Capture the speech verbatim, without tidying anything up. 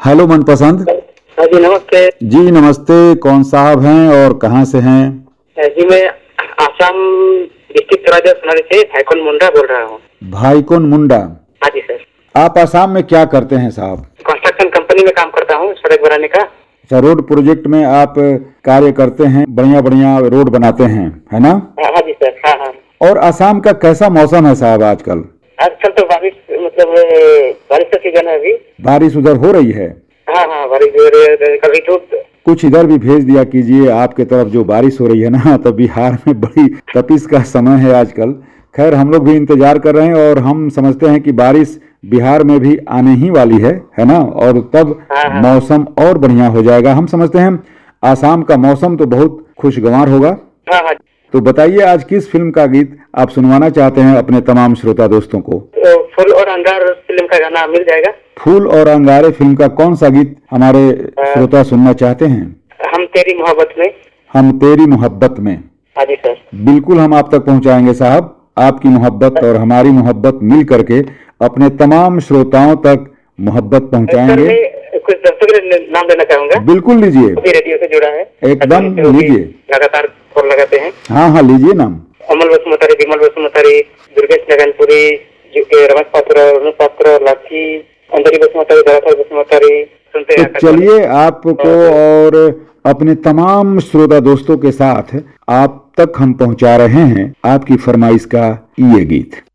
Hello मनपसंद। हाँ जी नमस्ते। जी नमस्ते, कौन साहब हैं और कहाँ से हैं? जी मैं आसाम डिस्ट्रिक्ट सोनारी से भाईकोन मुंडा बोल रहा हूँ। भाईकोन मुंडा। हाँ जी सर। आप आसाम में क्या करते हैं साहब? कंस्ट्रक्शन कंपनी में काम करता हूँ, सड़क बनाने का। अच्छा, रोड प्रोजेक्ट में आप कार्य करते हैं, बढ़िया बढ़िया रोड बनाते हैं, है ना? हाँ जी सर। हाँ हाँ। और आसाम का कैसा मौसम है साहब आजकल? आजकल तो बारिश, मतलब बारिश का सीजन है अभी। बारिश उधर हो रही है? हाँ हाँ बारिश हो रही है, कभी धूप। कुछ इधर भी भेज दिया कीजिए, आपके तरफ जो बारिश हो रही है ना, तो बिहार में बड़ी तपिश का समय है आजकल। खैर हम लोग भी इंतजार कर रहे हैं और हम समझते हैं कि बारिश बिहार में भी आने ही वाली है है ना, और तब हाँ हाँ। मौसम और बढ़िया हो जाएगा। हम समझते हैं आसाम का मौसम तो बहुत खुशगवार होगा। हाँ हाँ। तो बताइए आज किस फिल्म का गीत आप सुनवाना चाहते हैं अपने तमाम श्रोता दोस्तों को? तो फूल और अंगार फिल्म का गाना मिल जाएगा? फूल और अंगारे फिल्म का कौन सा गीत हमारे श्रोता सुनना चाहते हैं? हम तेरी मोहब्बत में। हम तेरी मोहब्बत में। हाँ जी सर। बिल्कुल हम आप तक पहुंचाएंगे साहब। आपकी मोहब्बत और हमारी मोहब्बत मिल करके अपने तमाम श्रोताओं तक मोहब्बत पहुंचाएंगे। कुछ दर्शकों के नाम लेना चाहूंगा। बिल्कुल लीजिए, रेडियो से जुड़ा है एकदम लीजिए, लगातार कॉल लगाते हैं। हाँ हाँ लीजिए नाम। अमल वसुमतारी, विमल वसुमतारी, दुर्गेश नगनपुरी, रमेश पात्र, अरुण पात्र, लाठी, अंजलि वसुमतारी, दरासर वसुमतारी। सुनते हैं। तो चलिए आपको और अपने तमाम श्रोता दोस्तों के साथ आप तक हम पहुंचा रहे हैं आपकी फरमाइश का ये गीत।